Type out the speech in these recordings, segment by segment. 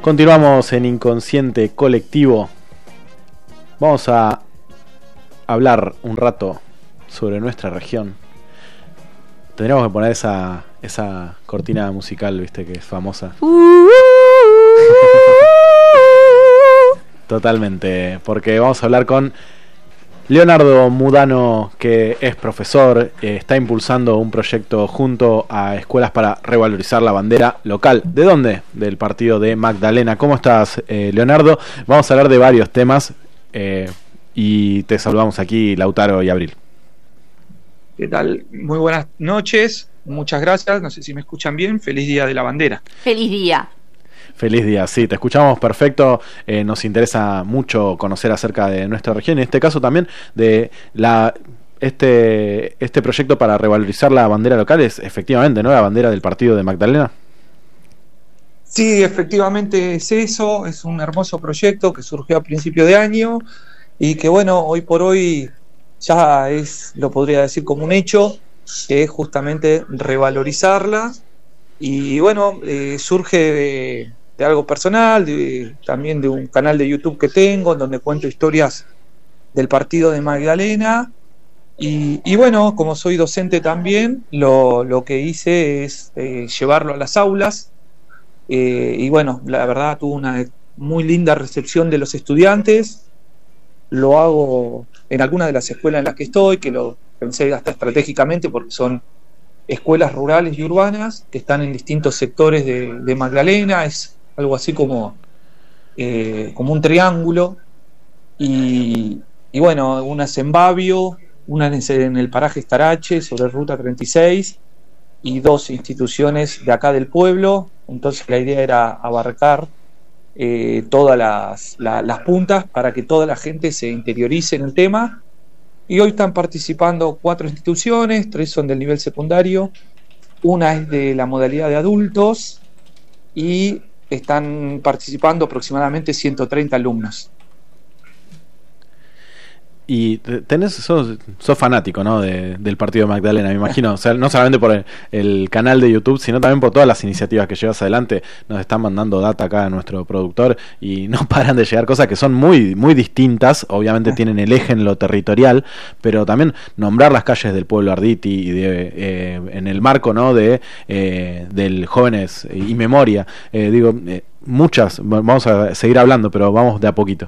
Continuamos en Inconsciente Colectivo. Vamos a hablar un rato sobre nuestra región. Tendríamos que poner esa cortina musical, viste, que es famosa. Totalmente, porque vamos a hablar con Leonardo Mudano, que es profesor, está impulsando un proyecto junto a escuelas para revalorizar la bandera local. ¿De dónde? Del partido de Magdalena. ¿Cómo estás, Leonardo? Vamos a hablar de varios temas y te saludamos aquí, Lautaro y Abril. ¿Qué tal? Muy buenas noches, muchas gracias, no sé si me escuchan bien. Feliz Día de la Bandera. Feliz día. Feliz día, sí, te escuchamos perfecto. Nos interesa mucho conocer acerca de nuestra región, en este caso también de este proyecto para revalorizar la bandera local. Es efectivamente, ¿no?, la bandera del partido de Magdalena. Sí, efectivamente es eso, es un hermoso proyecto que surgió a principio de año y que bueno, hoy por hoy ya es, lo podría decir como un hecho, que es justamente revalorizarla. Y bueno, surge de algo personal, también de un canal de YouTube que tengo, en donde cuento historias del partido de Magdalena. Y bueno, como soy docente también, lo que hice es llevarlo a las aulas. Y bueno, la verdad tuvo una muy linda recepción de los estudiantes. Lo hago en algunas de las escuelas en las que estoy, que lo pensé hasta estratégicamente porque son escuelas rurales y urbanas que están en distintos sectores de Magdalena. Es algo así como un triángulo. Y bueno, una es en Babio, una en el paraje Estarache, sobre Ruta 36, y dos instituciones de acá del pueblo. Entonces la idea era abarcar todas las puntas para que toda la gente se interiorice en el tema. Y hoy están participando 4 instituciones, 3 son del nivel secundario, una es de la modalidad de adultos y están participando aproximadamente 130 alumnos. Y sos fanático, ¿no?, del partido de Magdalena, me imagino. O sea, no solamente por el canal de YouTube, sino también por todas las iniciativas que llevas adelante. Nos están mandando data acá a nuestro productor y no paran de llegar cosas que son muy, muy distintas. Obviamente tienen el eje en lo territorial, pero también nombrar las calles del pueblo Arditi y en el marco, ¿no?, del Jóvenes y Memoria. Muchas, vamos a seguir hablando, pero vamos de a poquito.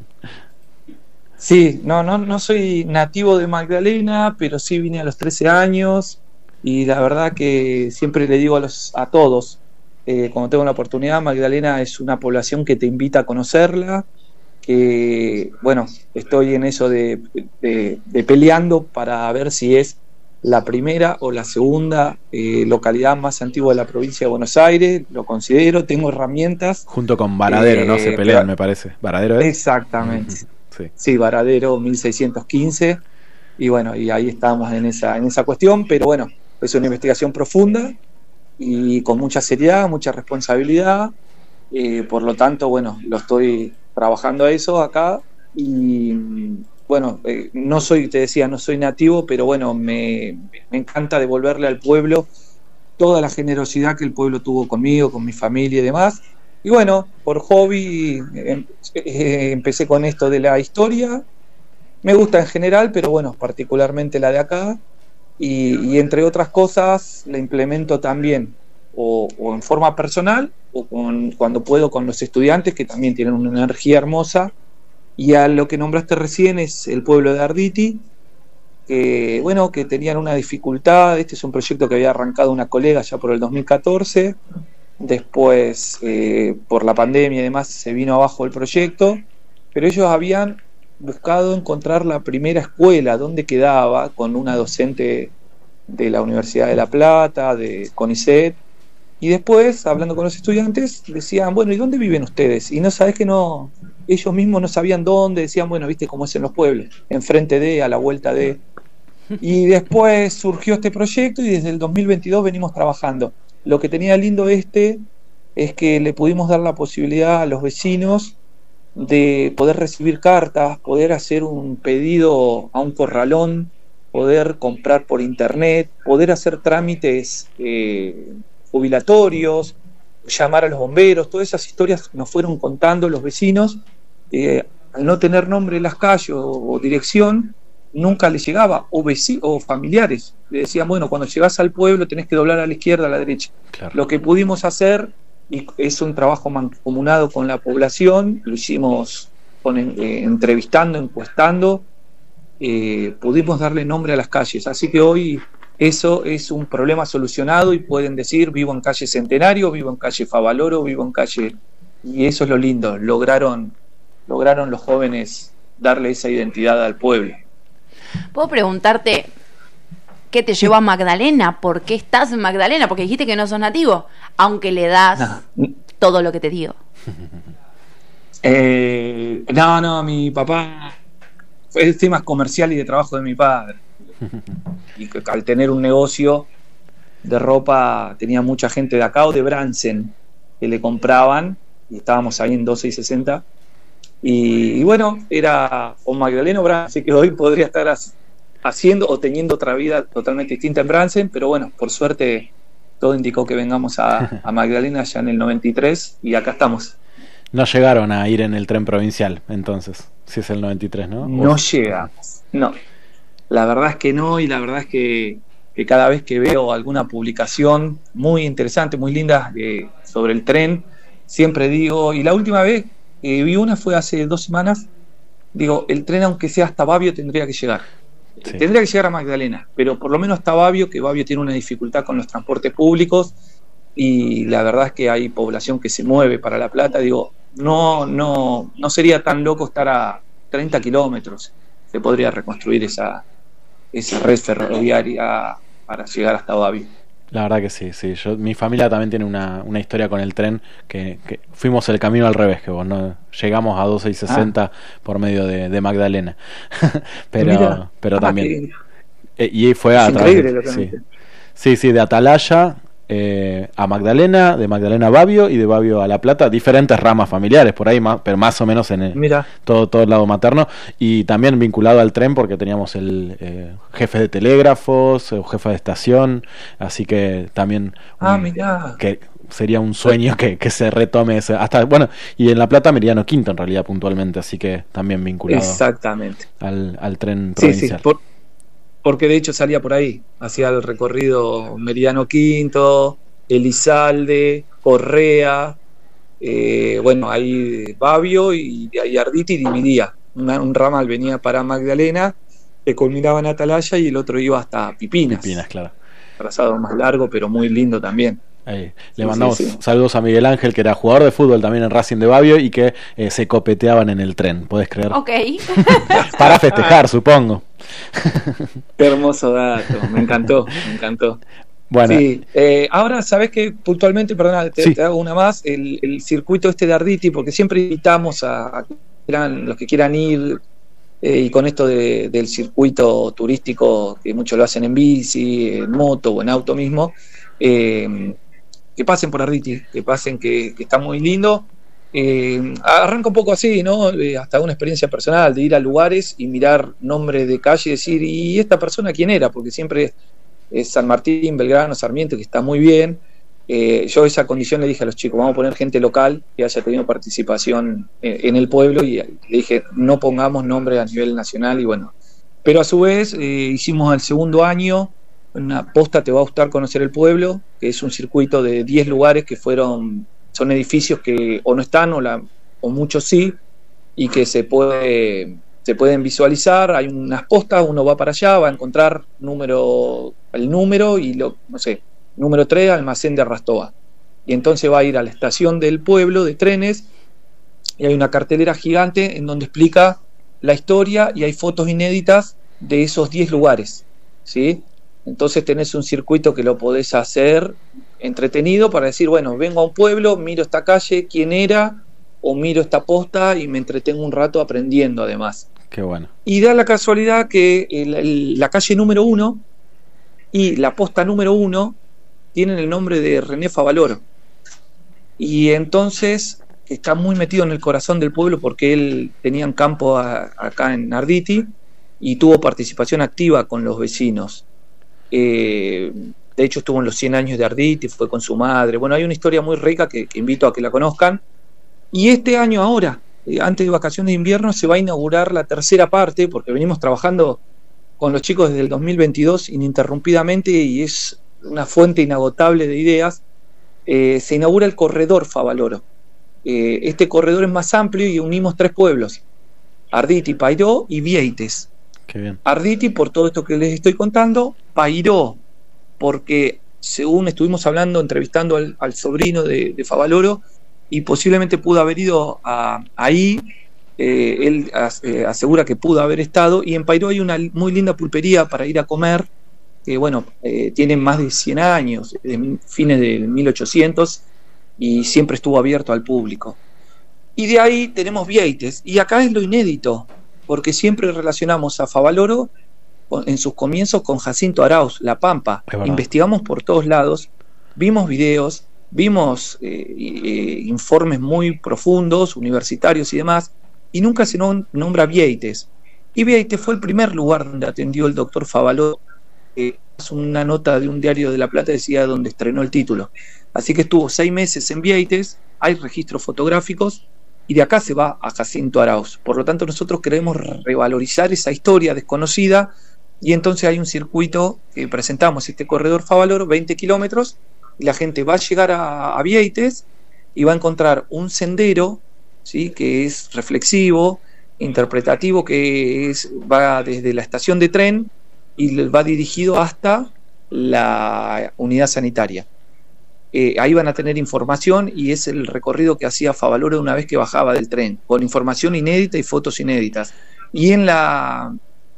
Sí, no soy nativo de Magdalena, pero sí vine a los 13 años y la verdad que siempre le digo a todos, cuando tengo la oportunidad, Magdalena es una población que te invita a conocerla, que bueno, estoy en eso de peleando para ver si es la primera o la segunda localidad más antigua de la provincia de Buenos Aires. Lo considero, tengo herramientas. Junto con Varadero, ¿no? Se pelean, me parece. ¿Varadero es? Exactamente. Sí, Varadero 1615, y bueno, y ahí estamos en esa cuestión, pero bueno, es una investigación profunda y con mucha seriedad, mucha responsabilidad, por lo tanto, bueno, lo estoy trabajando a eso acá. Y bueno, no soy nativo, pero bueno, me encanta devolverle al pueblo toda la generosidad que el pueblo tuvo conmigo, con mi familia y demás. Y bueno, por hobby empecé con esto de la historia. Me gusta en general, pero bueno, particularmente la de acá. Y entre otras cosas la implemento también o en forma personal o cuando puedo con los estudiantes, que también tienen una energía hermosa. Y a lo que nombraste recién es el pueblo de Arditi, que bueno, que tenían una dificultad. Este es un proyecto que había arrancado una colega ya por el 2014. Después, por la pandemia y demás, se vino abajo el proyecto, pero ellos habían buscado encontrar la primera escuela donde quedaba, con una docente de la Universidad de La Plata, de CONICET, y después, hablando con los estudiantes, decían, bueno, ¿y dónde viven ustedes? Y no sabés que no, ellos mismos no sabían dónde, decían, bueno, viste cómo es en los pueblos, enfrente de, a la vuelta de. Y después surgió este proyecto y desde el 2022 venimos trabajando. Lo que tenía lindo es que le pudimos dar la posibilidad a los vecinos de poder recibir cartas, poder hacer un pedido a un corralón, poder comprar por internet, poder hacer trámites jubilatorios, llamar a los bomberos, todas esas historias nos fueron contando los vecinos. Al no tener nombre en las calles o dirección, nunca les llegaba, o familiares le decían, bueno, cuando llegás al pueblo tenés que doblar a la izquierda, a la derecha. Claro. Lo que pudimos hacer, y es un trabajo mancomunado con la población, lo hicimos entrevistando, encuestando, pudimos darle nombre a las calles, así que hoy eso es un problema solucionado y pueden decir, vivo en calle Centenario, vivo en calle Favaloro, vivo en calle... Y eso es lo lindo, lograron los jóvenes darle esa identidad al pueblo. ¿Puedo preguntarte qué te llevó a Magdalena? ¿Por qué estás en Magdalena? Porque dijiste que no sos nativo, aunque le das todo lo que te digo. No, mi papá fue temas comercial y de trabajo de mi padre. Y al tener un negocio de ropa, tenía mucha gente de acá o de Bransen que le compraban, y estábamos ahí en 12 y 60. Y bueno, era o Magdalena o Bransen, así que hoy podría estar haciendo o teniendo otra vida totalmente distinta en Bransen, pero bueno, por suerte todo indicó que vengamos a Magdalena ya en el 93 y acá estamos. No llegaron a ir en el tren provincial, entonces, si es el 93, ¿no? No llegamos, no. La verdad es que no, y la verdad es que cada vez que veo alguna publicación muy interesante, muy linda sobre el tren, siempre digo, y la última vez vi una fue hace 2 semanas, digo, el tren aunque sea hasta Babio tendría que llegar. Sí. Tendría que llegar a Magdalena, pero por lo menos hasta Babio, que Babio tiene una dificultad con los transportes públicos, y la verdad es que hay población que se mueve para La Plata, digo, no sería tan loco estar a 30 kilómetros, se podría reconstruir esa red ferroviaria para llegar hasta Babio. La verdad que sí. Mi familia también tiene una historia con el tren, que fuimos el camino al revés que vos, ¿no? Llegamos a 12 y 60 por medio de Magdalena. pero también y fue a través sí, de Atalaya a Magdalena, de Magdalena a Babio y de Babio a La Plata, diferentes ramas familiares por ahí, pero más o menos en todo el lado materno, y también vinculado al tren porque teníamos el jefe de telégrafos, o jefe de estación, así que también que sería un sueño que se retome ese, hasta y en La Plata Meridiano Quinto en realidad puntualmente, así que también vinculado exactamente al tren provincial. Sí, porque de hecho salía por ahí, hacía el recorrido Meridiano Quinto, Elizalde, Correa, ahí Babio, y de ahí Arditi dividía. Un ramal venía para Magdalena, que culminaba en Atalaya, y el otro iba hasta Pipinas, claro. Trazado más largo, pero muy lindo también. Le mandamos saludos a Miguel Ángel, que era jugador de fútbol también en Racing de Babio y que se copeteaban en el tren, ¿podés creer? Ok. Para festejar, supongo. Qué hermoso dato, me encantó. Bueno. Sí, ahora sabés que puntualmente, perdona, te hago una más, el circuito de Arditi, porque siempre invitamos a los que quieran ir, y con esto del circuito turístico, que muchos lo hacen en bici, en moto o en auto mismo, que pasen por Arditi, que pasen, que está muy lindo. Arranca un poco así, ¿no? Hasta una experiencia personal de ir a lugares y mirar nombres de calle y decir, ¿y esta persona quién era? Porque siempre es San Martín, Belgrano, Sarmiento, que está muy bien. Yo esa condición le dije a los chicos, vamos a poner gente local que haya tenido participación en el pueblo, y le dije, no pongamos nombres a nivel nacional, y bueno. Pero a su vez hicimos el segundo año una posta, te va a gustar conocer el pueblo, que es un circuito de 10 lugares que son edificios que o no están o muchos sí, y que se pueden visualizar. Hay unas postas, uno va para allá, va a encontrar el número y número 3, almacén de Arrastoa, y entonces va a ir a la estación del pueblo de trenes, y hay una cartelera gigante en donde explica la historia, y hay fotos inéditas de esos 10 lugares, ¿sí? Entonces tenés un circuito que lo podés hacer entretenido para decir, bueno, vengo a un pueblo, miro esta calle, quién era, o miro esta posta y me entretengo un rato aprendiendo además. Qué bueno. Y da la casualidad que la calle número 1 y la posta número 1 tienen el nombre de René Favaloro. Y entonces está muy metido en el corazón del pueblo, porque él tenía un campo acá en Arditi y tuvo participación activa con los vecinos. de hecho estuvo en los 100 años de Arditi, fue con su madre. Bueno, hay una historia muy rica que invito a que la conozcan. Y este año ahora, antes de vacaciones de invierno, se va a inaugurar la tercera parte, porque venimos trabajando con los chicos desde el 2022 ininterrumpidamente y es una fuente inagotable de ideas. Se inaugura el corredor Favaloro. Este corredor es más amplio y unimos 3 pueblos: Arditi, Pairó y Vieites. Qué bien. Arditi por todo esto que les estoy contando, Pairó porque según estuvimos hablando, entrevistando al sobrino de Favaloro, y posiblemente pudo haber ido ahí, él asegura que pudo haber estado, y en Pairó hay una muy linda pulpería para ir a comer, que bueno, tiene más de 100 años, de fines del 1800, y siempre estuvo abierto al público. Y de ahí tenemos Vieites, y acá es lo inédito, porque siempre relacionamos a Favaloro en sus comienzos con Jacinto Arauz, La Pampa. Investigamos por todos lados, vimos videos, vimos informes muy profundos, universitarios y demás, y nunca se nombra Vieites. Y Vieites fue el primer lugar donde atendió el doctor Favaloro. Una nota de un diario de La Plata decía donde estrenó el título. Así que estuvo 6 meses en Vieites, hay registros fotográficos, y de acá se va a Jacinto Arauz. Por lo tanto, nosotros queremos revalorizar esa historia desconocida, y entonces hay un circuito que presentamos, este corredor Favaloro, 20 kilómetros, y la gente va a llegar a Vieites y va a encontrar un sendero, ¿sí?, que es reflexivo, interpretativo, que va desde la estación de tren y va dirigido hasta la unidad sanitaria. Ahí van a tener información, y es el recorrido que hacía Favaloro una vez que bajaba del tren, con información inédita y fotos inéditas. Y en la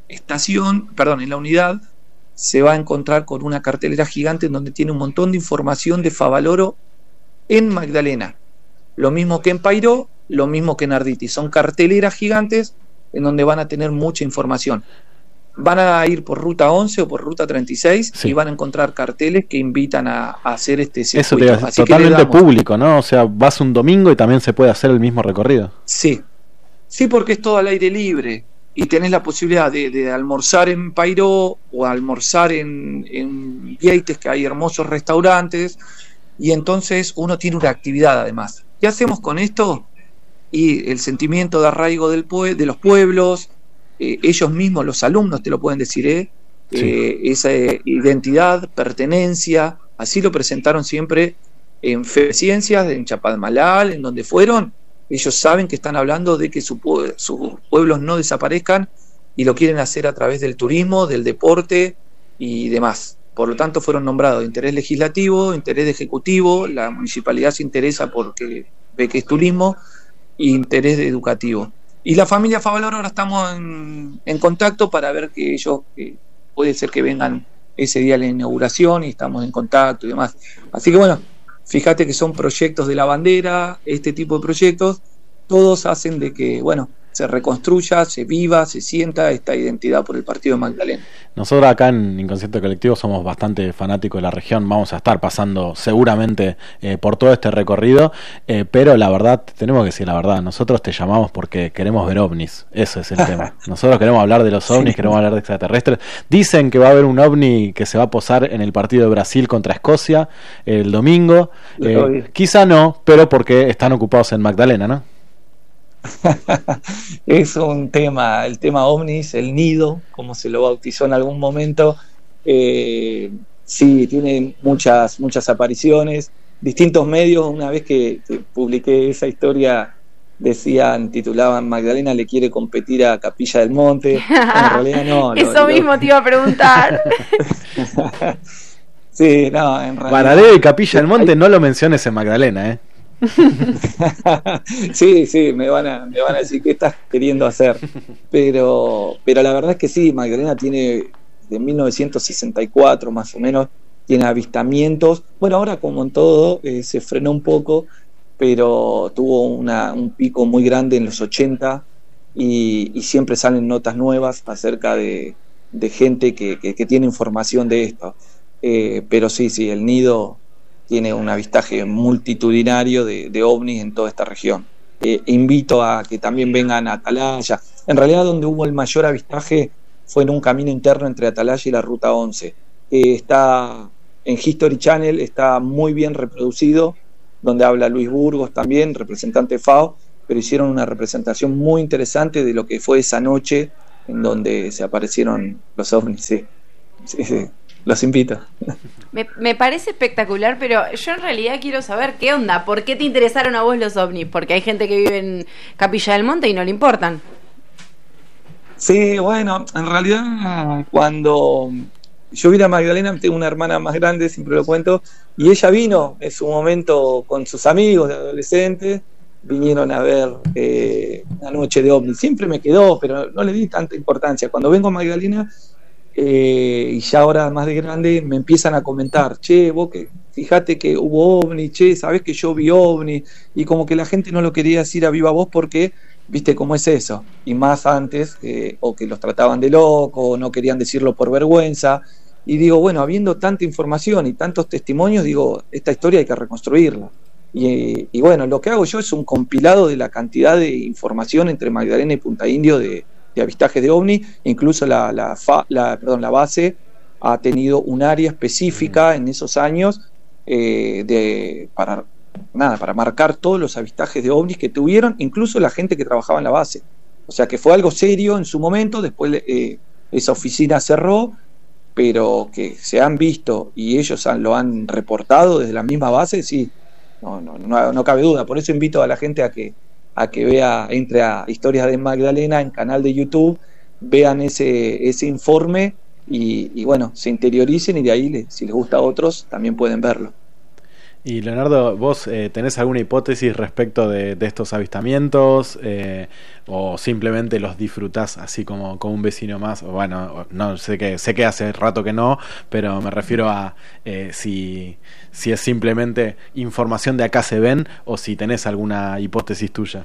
en la unidad se va a encontrar con una cartelera gigante en donde tiene un montón de información de Favaloro en Magdalena. Lo mismo que en Pairó, lo mismo que en Arditi. Son carteleras gigantes en donde van a tener mucha información. Van a ir por ruta 11 o por ruta 36, sí, y van a encontrar carteles que invitan a hacer este circuito. Eso es totalmente público, ¿no? O sea, vas un domingo y también se puede hacer el mismo recorrido. Sí, porque es todo al aire libre. Y tenés la posibilidad de almorzar en Pairó o almorzar en Vieites, que hay hermosos restaurantes, y entonces uno tiene una actividad además. ¿Qué hacemos con esto? Y el sentimiento de arraigo de los pueblos, ellos mismos, los alumnos te lo pueden decir, sí, esa identidad, pertenencia, así lo presentaron siempre en Ciencias, en Chapadmalal, en donde fueron. Ellos saben que están hablando de que sus pueblos no desaparezcan, y lo quieren hacer a través del turismo, del deporte y demás. Por lo tanto, fueron nombrados de interés legislativo, interés ejecutivo, la municipalidad se interesa porque ve que es turismo, e interés educativo. Y la familia Favaloro ahora estamos en contacto para ver que ellos, puede ser que vengan ese día a la inauguración, y estamos en contacto y demás. Así que bueno, fíjate que son proyectos de la bandera, este tipo de proyectos, todos hacen de que, bueno, se reconstruya, se viva, se sienta esta identidad por el partido de Magdalena. Nosotros acá en Inconsciente Colectivo somos bastante fanáticos de la región, vamos a estar pasando seguramente por todo este recorrido, pero la verdad, tenemos que decir la verdad, nosotros te llamamos porque queremos ver ovnis, eso es el tema. Nosotros queremos hablar de los ovnis, sí, queremos hablar de extraterrestres. Dicen que va a haber un ovni que se va a posar en el partido de Brasil contra Escocia el domingo, quizá no, pero porque están ocupados en Magdalena, ¿no? Es un tema, el tema ovnis, el nido, como se lo bautizó en algún momento, sí, tiene muchas apariciones, distintos medios. Una vez que publiqué esa historia, titulaban Magdalena le quiere competir a Capilla del Monte. En realidad no. Eso mismo te iba a preguntar. Sí, no, en realidad. Varadero y Capilla del Monte no lo menciones en Magdalena, Sí, me van a decir qué estás queriendo hacer, pero la verdad es que sí, Magdalena tiene de 1964 más o menos, tiene avistamientos. Bueno, ahora como en todo se frenó un poco, pero tuvo un pico muy grande en los 80, y siempre salen notas nuevas acerca de gente que tiene información de esto, pero sí, el nido tiene un avistaje multitudinario de ovnis en toda esta región. Invito a que también vengan a Atalaya. En realidad, donde hubo el mayor avistaje fue en un camino interno entre Atalaya y la ruta 11. Está en History Channel está muy bien reproducido, donde habla Luis Burgos también, representante FAO, pero hicieron una representación muy interesante de lo que fue esa noche en donde se aparecieron los ovnis. Sí, los invito. Me parece espectacular, pero yo en realidad quiero saber qué onda, ¿por qué te interesaron a vos los ovnis? Porque hay gente que vive en Capilla del Monte y no le importan. Sí, bueno, en realidad cuando yo vine a Magdalena, tengo una hermana más grande, siempre lo cuento, y ella vino en su momento con sus amigos de adolescentes, vinieron a ver una noche de ovnis. Siempre me quedó, pero no le di tanta importancia. Cuando vengo a Magdalena, y ya ahora más de grande, me empiezan a comentar, che, vos que fíjate que hubo ovni, che, sabés que yo vi ovni, y como que la gente no lo quería decir a viva voz porque viste cómo es eso, y más antes, o que los trataban de loco, o no querían decirlo por vergüenza. Y digo, bueno, habiendo tanta información y tantos testimonios, digo, esta historia hay que reconstruirla. Y bueno, lo que hago yo es un compilado de la cantidad de información entre Magdalena y Punta Indio de avistajes de ovni. Incluso la base ha tenido un área específica en esos años para marcar todos los avistajes de ovnis que tuvieron, incluso la gente que trabajaba en la base. O sea que fue algo serio en su momento. Después esa oficina cerró, pero que se han visto y ellos lo han reportado desde la misma base, sí, no cabe duda. Por eso invito a la gente a que vea, entre a Historias de Magdalena en canal de YouTube, vean ese informe y bueno, se interioricen, y de ahí, si les gusta a otros, también pueden verlo. Y Leonardo, ¿vos tenés alguna hipótesis respecto de estos avistamientos? ¿O simplemente los disfrutás así como un vecino más? O bueno, no sé que hace rato que no, pero me refiero a si es simplemente información de acá se ven, o si tenés alguna hipótesis tuya.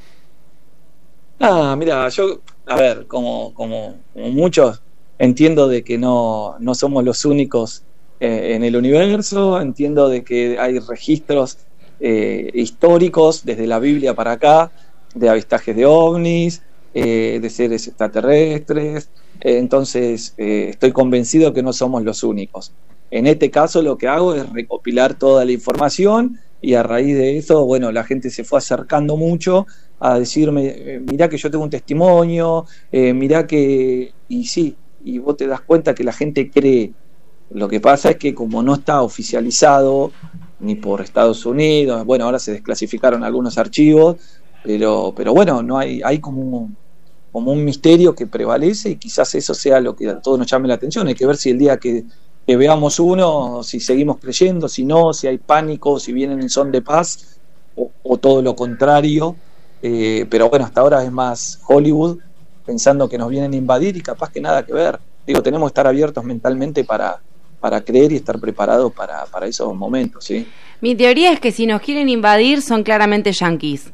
Mira, yo, a ver, como muchos, entiendo de que no somos los únicos en el universo. Entiendo de que hay registros históricos desde la Biblia para acá, de avistajes de ovnis, de seres extraterrestres. Entonces estoy convencido que no somos los únicos. En este caso lo que hago es recopilar toda la información, y a raíz de eso, bueno, la gente se fue acercando mucho a decirme, mirá que yo tengo un testimonio, mirá que... Y sí, y vos te das cuenta que la gente cree. Lo que pasa es que como no está oficializado ni por Estados Unidos, bueno, ahora se desclasificaron algunos archivos, pero bueno, no hay como un misterio que prevalece, y quizás eso sea lo que a todos nos llame la atención. Hay que ver si el día que veamos uno, si seguimos creyendo, si no, si hay pánico, si vienen en son de paz, o todo lo contrario. Pero bueno, hasta ahora es más Hollywood pensando que nos vienen a invadir, y capaz que nada que ver. Digo, tenemos que estar abiertos mentalmente para creer y estar preparados para esos momentos, ¿sí? Mi teoría es que si nos quieren invadir son claramente yanquis.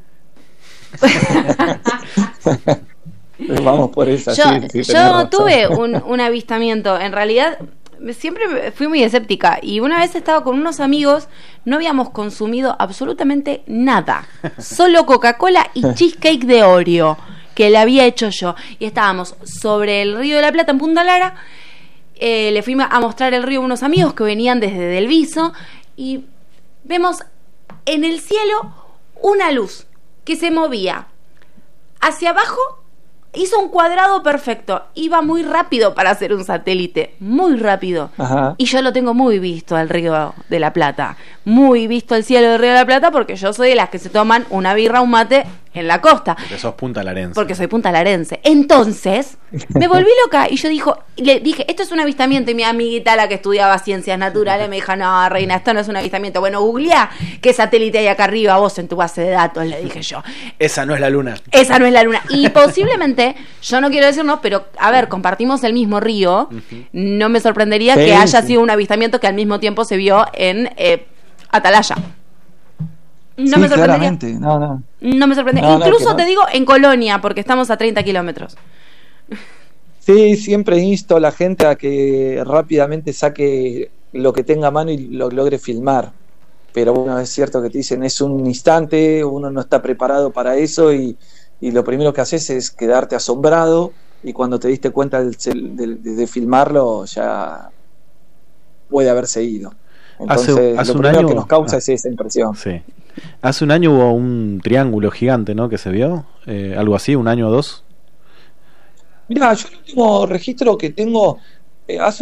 Vamos por esa. Yo tuve un avistamiento. En realidad siempre fui muy escéptica, y una vez estaba con unos amigos, no habíamos consumido absolutamente nada, solo Coca-Cola y cheesecake de Oreo que le había hecho yo, y estábamos sobre el Río de la Plata en Punta Lara. Le fui a mostrar el río a unos amigos que venían desde Del Viso, y vemos en el cielo una luz que se movía hacia abajo, hizo un cuadrado perfecto, iba muy rápido para hacer un satélite, muy rápido. Ajá. Y yo lo tengo muy visto al Río de la Plata, muy visto el cielo del Río de la Plata, porque yo soy de las que se toman una birra, un mate en la costa. Porque sos puntalarense. Porque soy puntalarense. Entonces, me volví loca y le dije, esto es un avistamiento. Y mi amiguita, la que estudiaba ciencias naturales, me dijo, no, reina, esto no es un avistamiento. Bueno, googleá qué satélite hay acá arriba vos en tu base de datos, le dije yo. Esa no es la luna. Esa no es la luna. Y posiblemente, yo no quiero decirnos, pero a ver, compartimos el mismo río. Uh-huh. No me sorprendería que haya sido un avistamiento que al mismo tiempo se vio en Atalaya. No me sorprendería. No me sorprendería. Incluso te digo en Colonia, porque estamos a 30 kilómetros. Sí, siempre insto a la gente a que rápidamente saque lo que tenga a mano y lo logre filmar. Pero bueno, es cierto que te dicen, es un instante, uno no está preparado para eso, y lo primero que haces es quedarte asombrado, y cuando te diste cuenta de filmarlo, ya puede haberse ido. Entonces, hace lo un primero año que nos causa es esa impresión. Sí. Hace un año hubo un triángulo gigante, ¿no? Que se vio, algo así, un año o dos. Mirá, yo el último registro que tengo, hace